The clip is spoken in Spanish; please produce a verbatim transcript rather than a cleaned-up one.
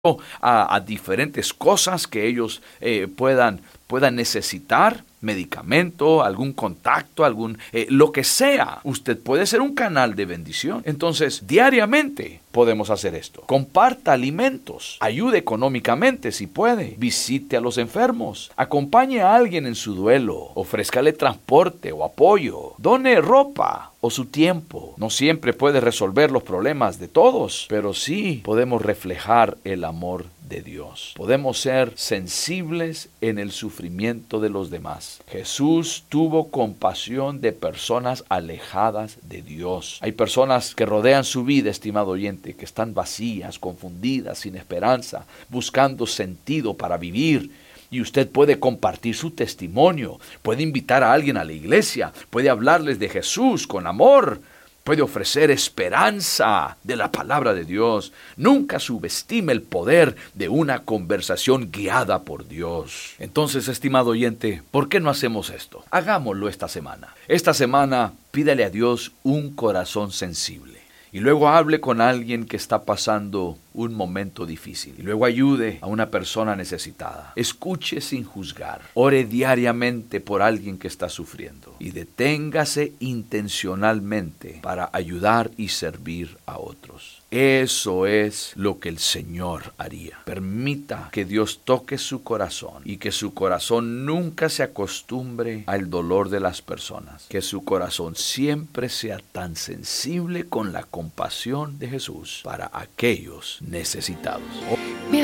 a, a diferentes cosas que ellos eh, puedan, puedan necesitar, medicamento, algún contacto, algún eh, lo que sea. Usted puede ser un canal de bendición. Entonces, diariamente podemos hacer esto. Comparta alimentos, ayude económicamente si puede, visite a los enfermos, acompañe a alguien en su duelo, ofrézcale transporte o apoyo, done ropa o su tiempo. No siempre puede resolver los problemas de todos, pero sí podemos reflejar el amor de Dios. Podemos ser sensibles en el sufrimiento de los demás. Jesús tuvo compasión de personas alejadas de Dios. Hay personas que rodean su vida, estimado oyente, que están vacías, confundidas, sin esperanza, buscando sentido para vivir. Y usted puede compartir su testimonio, puede invitar a alguien a la iglesia, puede hablarles de Jesús con amor, puede ofrecer esperanza de la palabra de Dios. Nunca subestime el poder de una conversación guiada por Dios. Entonces, estimado oyente, ¿por qué no hacemos esto? Hagámoslo esta semana. Esta semana, pídale a Dios un corazón sensible. Y luego hable con alguien que está pasando un momento difícil. Y luego ayude a una persona necesitada. Escuche sin juzgar. Ore diariamente por alguien que está sufriendo. Y deténgase intencionalmente para ayudar y servir a otros. Eso es lo que el Señor haría. Permita que Dios toque su corazón y que su corazón nunca se acostumbre al dolor de las personas. Que su corazón siempre sea tan sensible con la compasión de Jesús para aquellos necesitados.